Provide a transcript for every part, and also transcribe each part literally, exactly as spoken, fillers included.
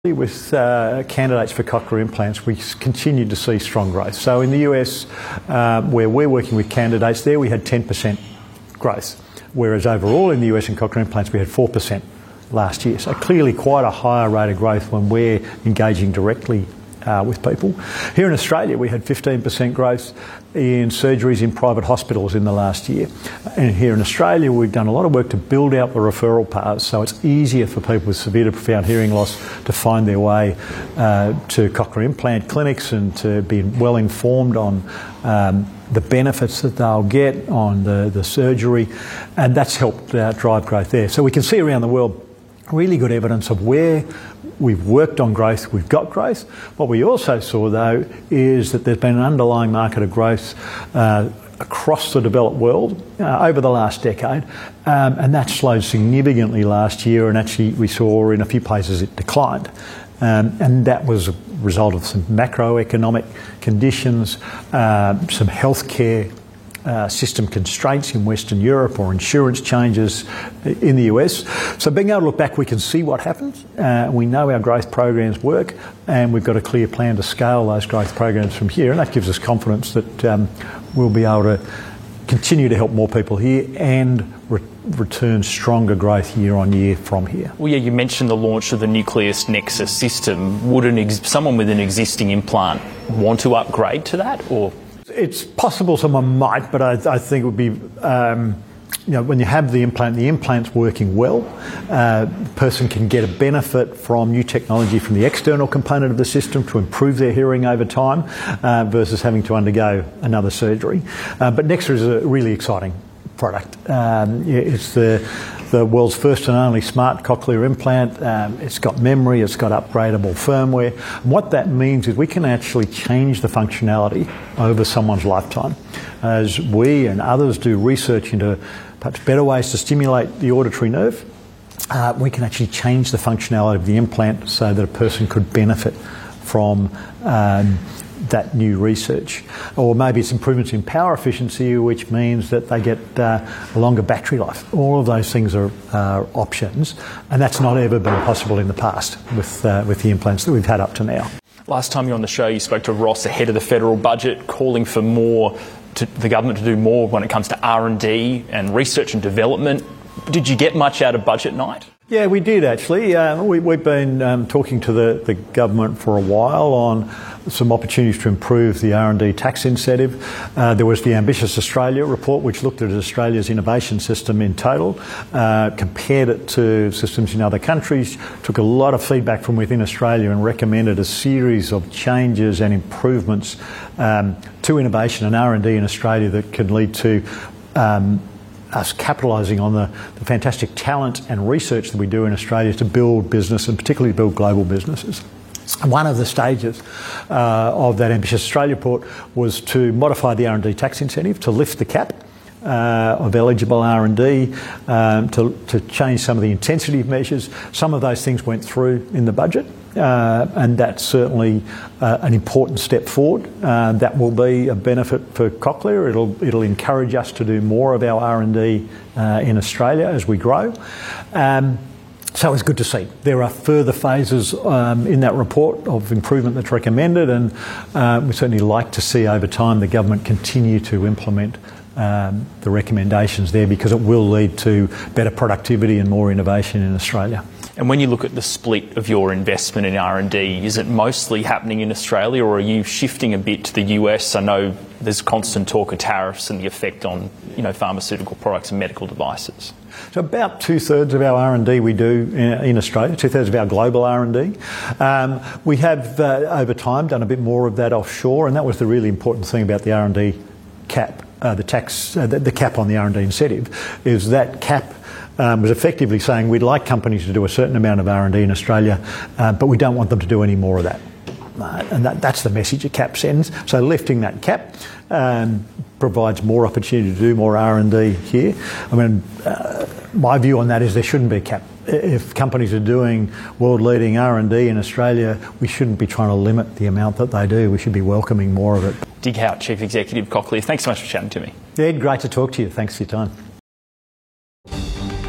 With uh, candidates for cochlear implants, we continue to see strong growth. So in the U S, uh, where we're working with candidates, there we had ten percent growth, whereas overall in the U S in cochlear implants we had four percent last year. So clearly quite a higher rate of growth when we're engaging directly uh, with people. Here in Australia we had fifteen percent growth in surgeries in private hospitals in the last year. And here in Australia we've done a lot of work to build out the referral paths so it's easier for people with severe to profound hearing loss to find their way uh, to cochlear implant clinics and to be well informed on um, the benefits that they'll get on the, the surgery, and that's helped uh, drive growth there. So we can see around the world really good evidence of where we've worked on growth, we've got growth. What we also saw though is that there's been an underlying market of growth uh, across the developed world uh, over the last decade, um, and that slowed significantly last year, and actually we saw in a few places it declined. Um, and that was a result of some macroeconomic conditions, uh, some healthcare Uh, system constraints in Western Europe or insurance changes in the U S. So being able to look back, we can see what happens. Uh, we know our growth programs work, and we've got a clear plan to scale those growth programs from here, and that gives us confidence that um, we'll be able to continue to help more people here and re- return stronger growth year on year from here. Well, yeah, you mentioned the launch of the Nucleus Nexus system. Would an ex- someone with an existing implant want to upgrade to that, or...? It's possible someone might, but I, I think it would be, um, you know, when you have the implant, the implant's working well, uh, the person can get a benefit from new technology from the external component of the system to improve their hearing over time uh, versus having to undergo another surgery. Uh, but Nexa is a really exciting product. Um, it's the the world's first and only smart cochlear implant. Um, it's got memory, it's got upgradable firmware. And what that means is we can actually change the functionality over someone's lifetime. As we and others do research into perhaps better ways to stimulate the auditory nerve, uh, we can actually change the functionality of the implant so that a person could benefit from um, that new research. Or maybe it's improvements in power efficiency, which means that they get uh, a longer battery life. All of those things are uh, options, and that's not ever been possible in the past with uh, with the implants that we've had up to now. Last time you were on the show, you spoke to Ross ahead of the federal budget, calling for more, to the government to do more when it comes to R and D and research and development. Did you get much out of budget night? Yeah, we did actually. Uh, we, we've been um, talking to the, the government for a while on some opportunities to improve the R and D tax incentive. Uh, there was the Ambitious Australia report, which looked at Australia's innovation system in total, uh, compared it to systems in other countries, took a lot of feedback from within Australia and recommended a series of changes and improvements um, to innovation and R and D in Australia that could lead to um, us capitalising on the, the fantastic talent and research that we do in Australia to build business and particularly build global businesses. One of the stages uh, of that Ambitious Australia report was to modify the R and D tax incentive, to lift the cap uh, of eligible R and D, um, to, to change some of the intensity measures. Some of those things went through in the budget. Uh, and that's certainly uh, an important step forward. Uh, that will be a benefit for Cochlear. It'll it'll encourage us to do more of our R and D uh, in Australia as we grow. Um, so it's good to see. There are further phases um, in that report of improvement that's recommended, and uh, we certainly like to see over time the government continue to implement um, the recommendations there, because it will lead to better productivity and more innovation in Australia. And when you look at the split of your investment in R and D, is it mostly happening in Australia, or are you shifting a bit to the U S? I know there's constant talk of tariffs and the effect on, you know, pharmaceutical products and medical devices. So about two-thirds of our R and D we do in, in Australia, two-thirds of our global R and D. Um, we have, uh, over time, done a bit more of that offshore, and that was the really important thing about the R and D cap, uh, the tax, uh, the, the cap on the R and D incentive, is that cap Um, was effectively saying we'd like companies to do a certain amount of R and D in Australia, uh, but we don't want them to do any more of that. Uh, and that, that's the message a cap sends. So lifting that cap um, provides more opportunity to do more R and D here. I mean, uh, my view on that is there shouldn't be a cap. If companies are doing world-leading R and D in Australia, we shouldn't be trying to limit the amount that they do. We should be welcoming more of it. Dig Howitt, Chief Executive, Cochlear. Thanks so much for chatting to me. Ed, great to talk to you. Thanks for your time.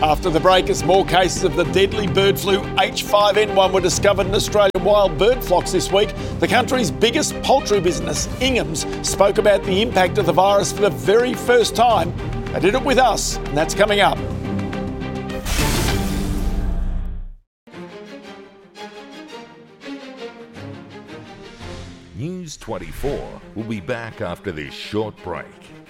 After the break, as more cases of the deadly bird flu H five N one were discovered in Australian wild bird flocks this week, the country's biggest poultry business, Ingham's, spoke about the impact of the virus for the very first time. They did it with us, and that's coming up. News twenty-four will be back after this short break.